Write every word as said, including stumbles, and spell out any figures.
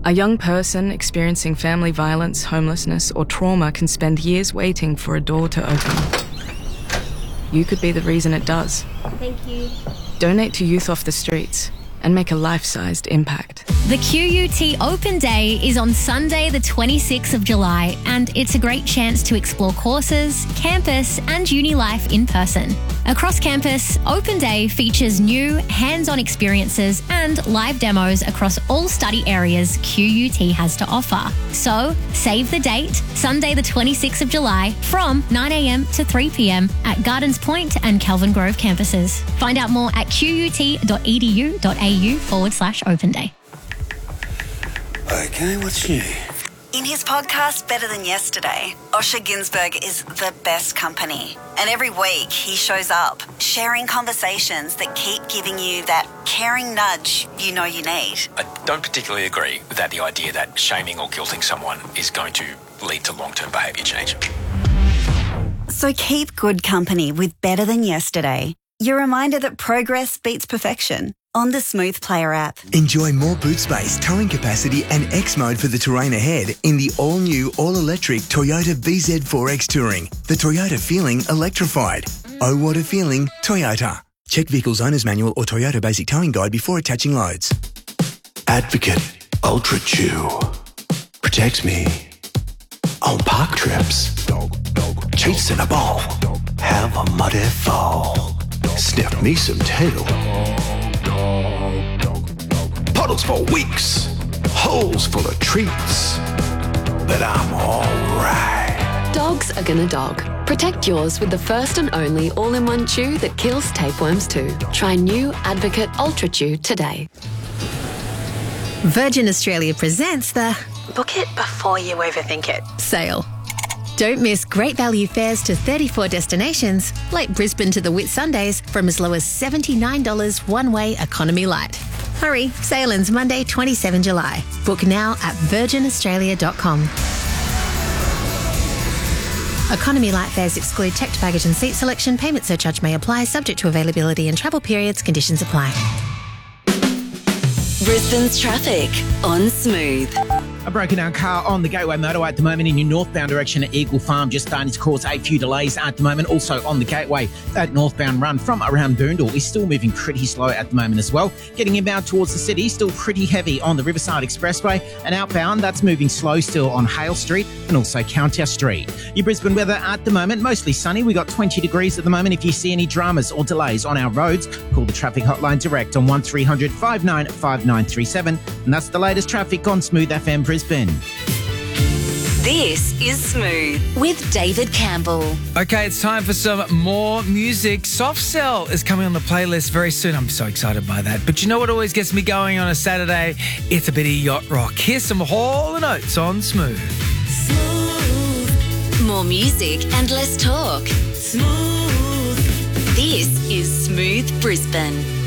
A young person experiencing family violence, homelessness, or trauma can spend years waiting for a door to open. You could be the reason it does. Thank you. Donate to Youth Off the Streets and make a life-sized impact. The Q U T Open Day is on Sunday the twenty-sixth of July, and it's a great chance to explore courses, campus and uni life in person. Across campus, Open Day features new hands-on experiences and live demos across all study areas Q U T has to offer. So, save the date, Sunday the twenty-sixth of July from nine a.m. to three p.m. at Gardens Point and Kelvin Grove campuses. Find out more at qut.edu.au forward slash open day. Okay, what's new? In his podcast, Better Than Yesterday, Osher Ginsberg is the best company. And every week he shows up, sharing conversations that keep giving you that caring nudge you know you need. I don't particularly agree with that, the idea that shaming or guilting someone is going to lead to long-term behaviour change. So keep good company with Better Than Yesterday. Your reminder that progress beats perfection on the Smooth Player app. Enjoy more boot space, towing capacity and X mode for the terrain ahead in the all-new, all-electric Toyota V Z four X Touring. The Toyota feeling electrified. Oh, what a feeling, Toyota. Check vehicle's owner's manual or Toyota basic towing guide before attaching loads. Advocate Ultra Chew protects me on park trips. Chasing a ball, have a muddy fall. Sniff me some tail. Puddles for weeks, holes full of treats. But I'm alright. Dogs are gonna dog. Protect yours with the first and only all-in-one chew that kills tapeworms too. Try new Advocate Ultra Chew today. Virgin Australia presents the Book It Before You Overthink It sale. Don't miss great value fares to thirty-four destinations, like Brisbane to the Whitsundays, from as low as seventy-nine dollars one-way economy light. Hurry, sale ends Monday, the twenty-seventh of July. Book now at virgin australia dot com. Economy light fares exclude checked baggage and seat selection. Payment surcharge may apply, subject to availability and travel periods. Conditions apply. Brisbane's traffic on Smooth. A broken down car on the Gateway Motorway at the moment in your northbound direction at Eagle Farm just starting to cause a few delays at the moment. Also on the Gateway, that northbound run from around Boondall is still moving pretty slow at the moment as well. Getting inbound towards the city, still pretty heavy on the Riverside Expressway, and outbound, that's moving slow still on Hale Street and also Countess Street. Your Brisbane weather at the moment, mostly sunny. We got twenty degrees at the moment. If you see any dramas or delays on our roads, call the traffic hotline direct on one three hundred five nine five nine three seven. And that's the latest traffic on Smooth F M Brisbane. This is Smooth with David Campbell. Okay, it's time for some more music. Soft Cell is coming on the playlist very soon. I'm so excited by that. But you know what always gets me going on a Saturday? It's a bit of yacht rock. Here's some Hall and Oates on Smooth. Smooth. More music and less talk. Smooth. This is Smooth Brisbane.